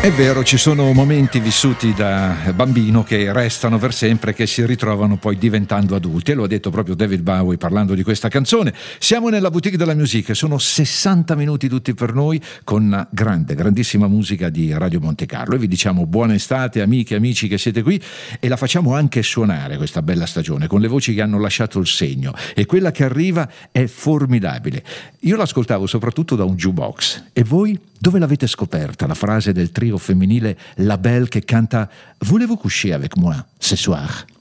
È vero, ci sono momenti vissuti da bambino che restano per sempre, che si ritrovano poi diventando adulti, e lo ha detto proprio David Bowie parlando di questa canzone. Siamo nella boutique della musica, sono 60 minuti tutti per noi con grandissima musica di Radio Monte Carlo, e vi diciamo buona estate amiche e amici che siete qui, e la facciamo anche suonare questa bella stagione con le voci che hanno lasciato il segno, e quella che arriva è formidabile. Io l'ascoltavo soprattutto da un jukebox, e voi dove l'avete scoperta la frase del trio femminile La Belle che canta Voulez-vous coucher avec moi ce soir?